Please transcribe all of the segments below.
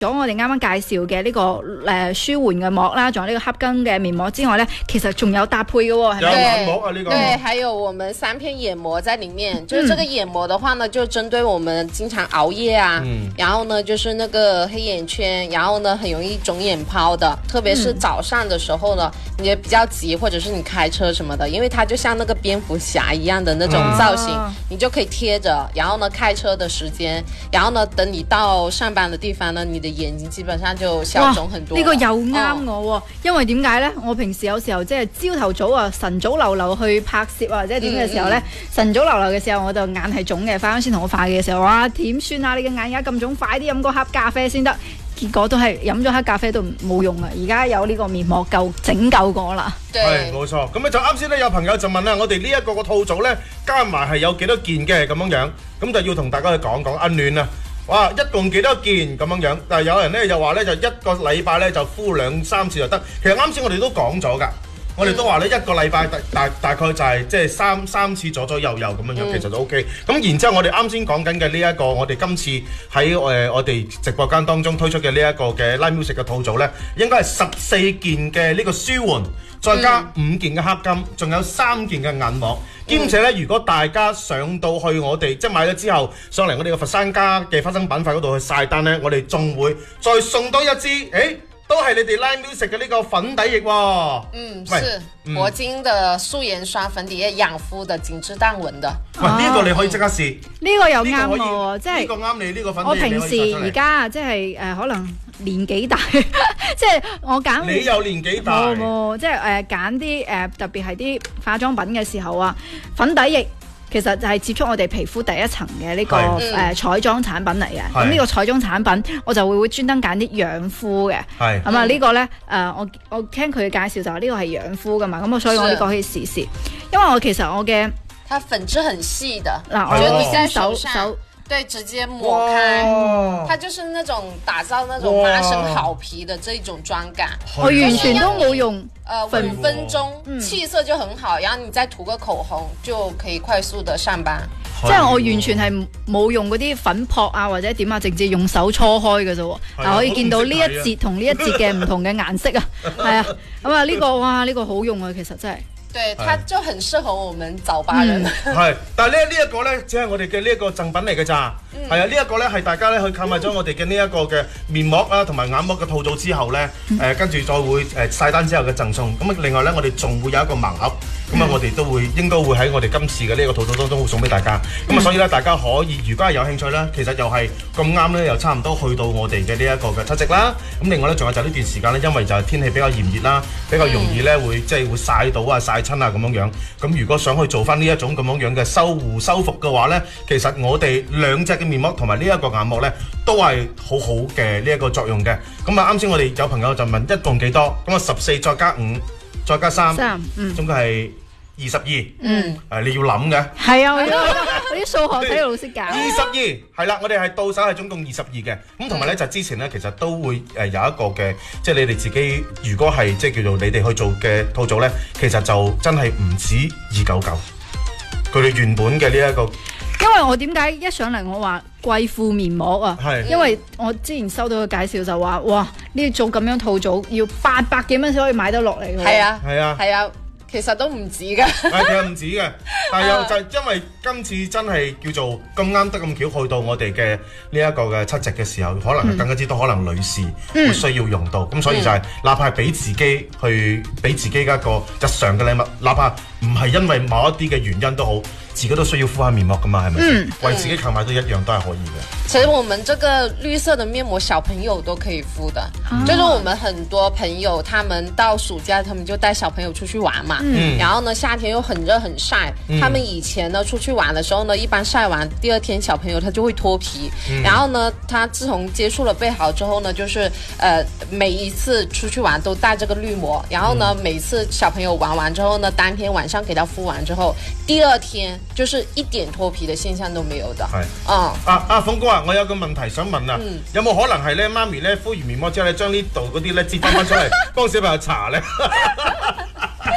咗我哋啱啱介紹嘅呢個舒緩嘅膜啦，仲有呢個黑根嘅面膜之外呢，其實仲有搭配嘅喎，係咪？ 有眼膜啊呢個。 對，還有我們3片眼膜在裡面。就是這個眼膜的話呢，就針對我們經常熬夜啊，然後呢就是那個黑眼圈，然後呢很容易腫眼泡的，特別是早上的時候呢，你也比較急，或者是你開車什麼的，因為它就像那個蝙蝠俠一樣的那種造型，你就可以貼着，然後呢開車的時間，然後呢等你到上班的地方呢，你的眼睛基本上就消腫很多。 呢個又啱我喎，因為點解呢？我平時有時候即係朝頭早啊，晨早流流去拍攝或者點嘅時候呢，晨早流流嘅時候我就眼係腫嘅，化妝師同我化嘅時候，哇點算啊？你嘅眼而家咁腫，快啲飲個黑咖啡先得。結果都係飲咗黑咖啡都冇用啊！而家有呢個面膜拯救我啦。 係冇錯，咁咧就啱先咧有朋友就問啦，我哋呢一個個套組咧加埋係有幾多件嘅咁樣樣，咁就要同大家去講講阿暖啊！哇，一共幾多件咁樣樣？但係有人咧又話咧就一個禮拜咧就敷2-3次就得。其實啱先我哋都講咗㗎。我哋都話咧一個禮拜大概就係即係三次左右咁樣樣，其實都 OK。咁然之後我哋啱先講緊嘅呢一個，我哋今次喺我哋直播間當中推出嘅呢一個嘅 Live Music 嘅套組咧，應該係14件嘅呢個舒緩，再加5件嘅黑金，仲有3件嘅眼膜。兼且咧，如果大家上到去我哋即係買咗之後上嚟我哋嘅佛山家嘅花生板塊嗰度去晒單咧，我哋仲會再送多一支都係你哋 Live Music 嘅呢個粉底液喎。 是铂金的素顏霜粉底液，養膚的緊緻淡紋的。 喂，呢個你可以即刻試。 呢個又啱我，即係呢個啱你呢個粉底液。 我平時而家即係可能年紀大，即係我揀。 你有年紀大？ 冇，即係揀啲特別係啲化妝品嘅時候啊，粉底液。其實就係接觸我哋皮膚第一層嘅呢個彩妝產品嚟嘅。咁呢個彩妝產品我就會專登揀啲養膚嘅。係咁啊，呢個咧我聽佢嘅介紹就話呢個係養膚噶嘛，咁所以我呢個可以試試。因為其實我嘅它粉質很細的， 嗱，我覺得你在手對，直接抹開，它就是那種打造那種麻生好皮的這種妝感。 我完全都冇用 5分鐘，氣色就很好，然後你再塗個口紅就可以快速的上班。 即係我完全係冇用嗰啲粉撲啊或者點啊，直接用手搓開嘅啫。但可以見到呢一節同呢一節嘅唔同嘅顏色啊，係啊，咁啊呢個哇呢個好用啊，其實真係。 對，它就很適合我們早八人。 係，但係呢一個咧，只係我哋嘅呢一個贈品嚟嘅咋。係啊，呢一個咧係大家咧去購買咗我哋嘅呢一個嘅面膜啦，同埋眼膜嘅套組之後咧，跟住再會晒單之後嘅贈送。咁另外咧，我哋仲會有一個盲盒。咁啊，我哋應該會喺我哋今次嘅呢個套組當中會送俾大家。咁啊，所以咧，大家可以如果係有興趣咧，其實又係咁啱咧，又差唔多去到我哋嘅呢一個嘅七夕啦。咁另外咧，仲有就呢段時間咧，因為就係天氣比較炎熱啦，比較容易咧會即係會曬到啊、曬親啊咁樣樣。咁如果想去做翻呢一種咁樣樣嘅修復嘅話咧，其實我哋2隻嘅面膜同埋呢一個眼膜咧，都係好好嘅呢一個作用嘅。咁啊，啱先我哋有朋友就問一共幾多？咁啊14再加5再加3，總共係22。你要諗嘅。係啊， 我啲數學體育老師教。 22係啦，我哋係到手係總共22嘅。咁同埋咧就之前咧，其實都會有一個嘅，即係你哋自己如果係即係叫做你哋去做嘅套組咧，其實就真係唔止299。佢哋原本嘅呢一個。 因為我點解一上嚟我話貴婦面膜啊？因為我之前收到個介紹就話，哇！呢做咁樣套組要800幾蚊先可以買得落嚟。 係啊，其實都唔止㗎。 其實唔止嘅，但係又就係因為今次真係叫做咁啱得咁巧去到我哋嘅呢一個嘅七夕嘅時候，可能更加之多可能女士會需要用到，咁所以就係哪怕係俾自己去俾自己嘅一個日常嘅禮物，哪怕唔係因為某一啲嘅原因都好。自己都需要敷下面膜噶嘛，係咪先？為自己購買都一樣都係可以嘅。 其實我們這個綠色的面膜，小朋友都可以敷的。就是我們很多朋友，他們到暑假，他們就帶小朋友出去玩嘛。然後呢，夏天又很熱很曬。他們以前呢出去玩的時候呢，一般曬完第2天，小朋友他就會脫皮。然後呢，他自從接觸了貝豪之後呢，就是每一次出去玩都帶這個綠膜。然後呢，每次小朋友玩完之後呢，當天晚上給他敷完之後，第2天。就是一點脫皮的現象都沒有的。 係。鳳哥啊，我有個問題想問啊，有冇可能係咧媽咪咧敷完面膜之後咧，將呢度嗰啲咧擠翻出嚟幫小朋友搽咧？因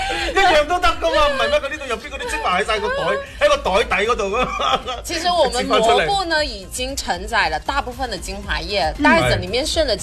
樣都得噶嘛，唔係咩？佢呢度入邊嗰啲精華喺晒個袋，喺個袋底嗰度噶。 其實我們膜布呢已經承載了大部分的精華液，袋子裡面剩的